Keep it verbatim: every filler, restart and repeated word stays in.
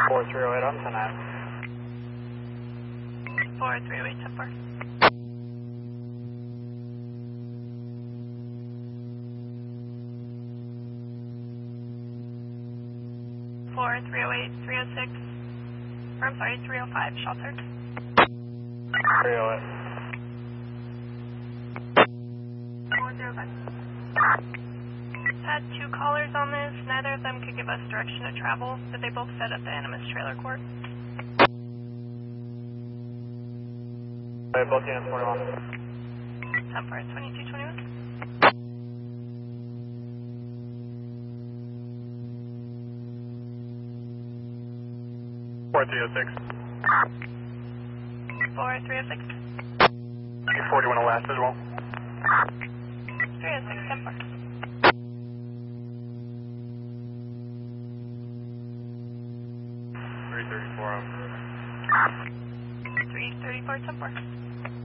four three oh eight on tonight. four three oh eight, ten four. four three oh eight, three oh six, or I'm sorry, three oh five, sheltered. three oh eight. four zero five. Had two callers on this, neither of them could give us direction of travel, but they both said at the Animas Trailer Court. Hey, both units forty-one. ten four, twenty-two twenty-one. four three oh six. four three oh six. forty-one on last as well. three oh six, ten four. three thirty-four on. three thirty-four, ten four.